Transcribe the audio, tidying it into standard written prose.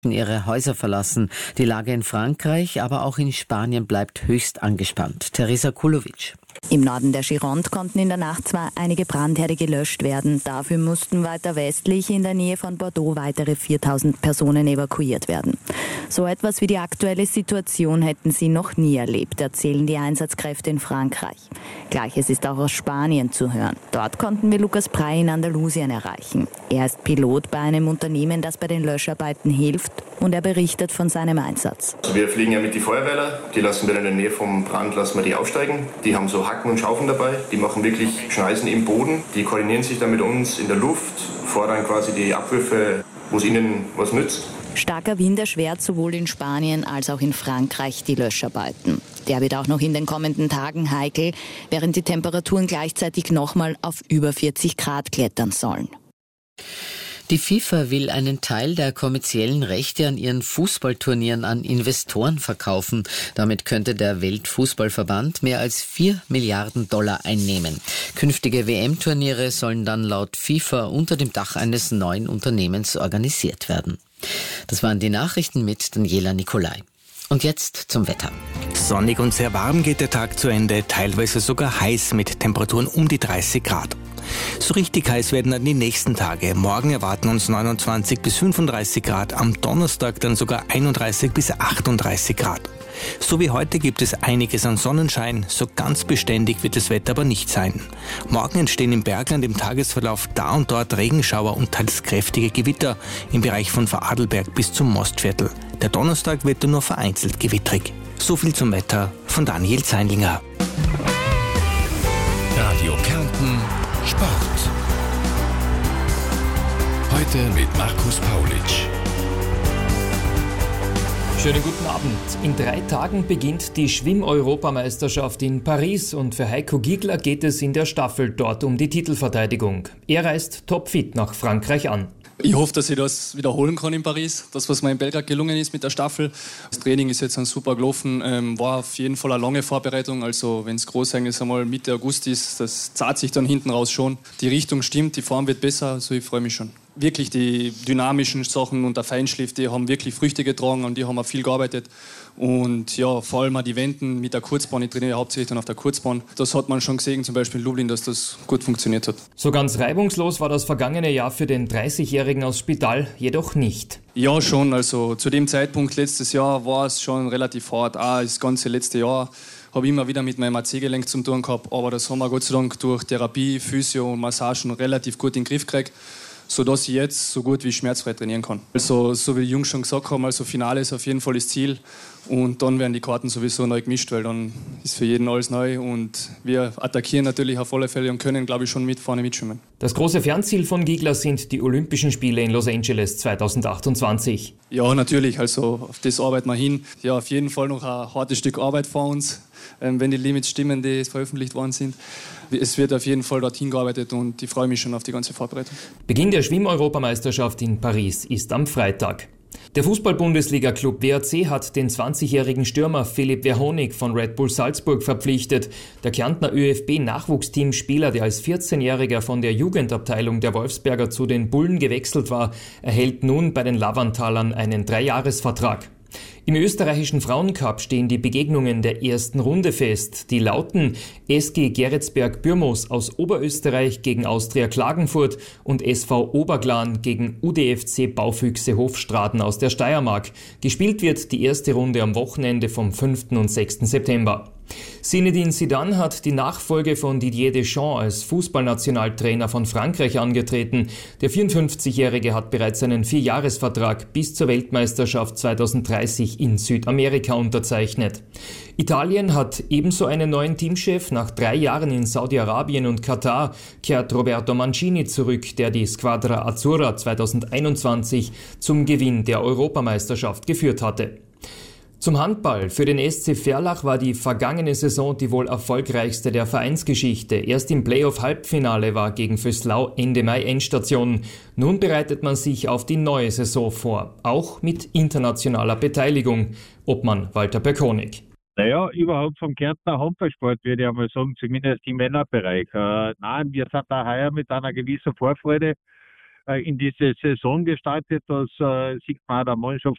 ihre Häuser verlassen. Die Lage in Frankreich, aber auch in Spanien bleibt höchst angespannt. Teresa Kulovic. Im Norden der Gironde konnten in der Nacht zwar einige Brandherde gelöscht werden, dafür mussten weiter westlich in der Nähe von Bordeaux weitere 4000 Personen evakuiert werden. So etwas wie die aktuelle Situation hätten sie noch nie erlebt, erzählen die Einsatzkräfte in Frankreich. Gleiches ist auch aus Spanien zu hören. Dort konnten wir Lukas Prey in Andalusien erreichen. Er ist Pilot bei einem Unternehmen, das bei den Löscharbeiten hilft, und er berichtet von seinem Einsatz. Also wir fliegen ja mit die Feuerwehrler, die lassen wir in der Nähe vom Brand, lassen wir die aufsteigen. Die haben so Hacken und Schaufeln dabei, die machen wirklich Schneisen im Boden, die koordinieren sich dann mit uns in der Luft, fordern quasi die Abwürfe, wo es ihnen was nützt. Starker Wind erschwert sowohl in Spanien als auch in Frankreich die Löscharbeiten. Der wird auch noch in den kommenden Tagen heikel, während die Temperaturen gleichzeitig nochmal auf über 40 Grad klettern sollen. Die FIFA will einen Teil der kommerziellen Rechte an ihren Fußballturnieren an Investoren verkaufen. Damit könnte der Weltfußballverband mehr als 4 Milliarden Dollar einnehmen. Künftige WM-Turniere sollen dann laut FIFA unter dem Dach eines neuen Unternehmens organisiert werden. Das waren die Nachrichten mit Daniela Nicolai. Und jetzt zum Wetter. Sonnig und sehr warm geht der Tag zu Ende, teilweise sogar heiß mit Temperaturen um die 30 Grad. So richtig heiß werden dann die nächsten Tage. Morgen erwarten uns 29 bis 35 Grad, am Donnerstag dann sogar 31 bis 38 Grad. So wie heute gibt es einiges an Sonnenschein, so ganz beständig wird das Wetter aber nicht sein. Morgen entstehen im Bergland im Tagesverlauf da und dort Regenschauer und teils kräftige Gewitter im Bereich von Vorarlberg bis zum Mostviertel. Der Donnerstag wird dann nur vereinzelt gewittrig. So viel zum Wetter von Daniel Zeinlinger. Radio Kärnten Sport. Heute mit Markus Paulitsch. Schönen guten Abend. In 3 Tagen beginnt die Schwimm-Europameisterschaft in Paris und für Heiko Giegler geht es in der Staffel dort um die Titelverteidigung. Er reist topfit nach Frankreich an. Ich hoffe, dass ich das wiederholen kann in Paris. Das, was mir in Belgrad gelungen ist mit der Staffel. Das Training ist jetzt super gelaufen. War auf jeden Fall eine lange Vorbereitung. Also wenn es Großereignis einmal Mitte August ist, das zahlt sich dann hinten raus schon. Die Richtung stimmt, die Form wird besser. Also ich freue mich schon. Wirklich die dynamischen Sachen und der Feinschliff, die haben wirklich Früchte getragen und die haben auch viel gearbeitet. Und ja, vor allem auch die Wenden mit der Kurzbahn, ich trainiere hauptsächlich dann auf der Kurzbahn. Das hat man schon gesehen, zum Beispiel in Lublin, dass das gut funktioniert hat. So ganz reibungslos war das vergangene Jahr für den 30-Jährigen aus Spital jedoch nicht. Ja, schon. Also zu dem Zeitpunkt letztes Jahr war es schon relativ hart. Auch das ganze letzte Jahr habe ich immer wieder mit meinem AC-Gelenk zu tun gehabt. Aber das haben wir Gott sei Dank durch Therapie, Physio und Massagen relativ gut in den Griff gekriegt, sodass ich jetzt so gut wie schmerzfrei trainieren kann. Also, so wie die Jungs schon gesagt haben, also Finale ist auf jeden Fall das Ziel. Und dann werden die Karten sowieso neu gemischt, weil dann ist für jeden alles neu. Und wir attackieren natürlich auf alle Fälle und können, glaube ich, schon mit vorne mitschwimmen. Das große Fernziel von Giegler sind die Olympischen Spiele in Los Angeles 2028. Ja, natürlich. Also auf das arbeiten wir hin. Ja, auf jeden Fall noch ein hartes Stück Arbeit vor uns, wenn die Limits stimmen, die veröffentlicht worden sind. Es wird auf jeden Fall dorthin gearbeitet und ich freue mich schon auf die ganze Vorbereitung. Beginn der Schwimm-Europameisterschaft in Paris ist am Freitag. Der Fußball-Bundesliga-Club WAC hat den 20-jährigen Stürmer Philipp Verhonig von Red Bull Salzburg verpflichtet. Der Kärntner ÖFB-Nachwuchsteamspieler, der als 14-Jähriger von der Jugendabteilung der Wolfsberger zu den Bullen gewechselt war, erhält nun bei den Lavantalern einen 3-Jahres-Vertrag. Im österreichischen Frauencup stehen die Begegnungen der ersten Runde fest. Die lauten SG Geretsberg-Bürmos aus Oberösterreich gegen Austria Klagenfurt und SV Oberglan gegen UdFC Baufüchse Hofstraten aus der Steiermark. Gespielt wird die erste Runde am Wochenende vom 5. und 6. September. Zinedine Zidane hat die Nachfolge von Didier Deschamps als Fußballnationaltrainer von Frankreich angetreten. Der 54-Jährige hat bereits einen 4-Jahres-Vertrag bis zur Weltmeisterschaft 2030 in Südamerika unterzeichnet. Italien hat ebenso einen neuen Teamchef. Nach 3 Jahren in Saudi-Arabien und Katar kehrt Roberto Mancini zurück, der die Squadra Azzurra 2021 zum Gewinn der Europameisterschaft geführt hatte. Zum Handball. Für den SC Verlach war die vergangene Saison die wohl erfolgreichste der Vereinsgeschichte. Erst im Playoff-Halbfinale war gegen Vöslau Ende Mai Endstation. Nun bereitet man sich auf die neue Saison vor, auch mit internationaler Beteiligung. Obmann Walter Perkonig. Naja, überhaupt vom Kärntner Handballsport würde ich einmal sagen, zumindest im Männerbereich. Nein, wir sind da heuer mit einer gewissen Vorfreude in diese Saison gestaltet. Das sieht man der Mannschaft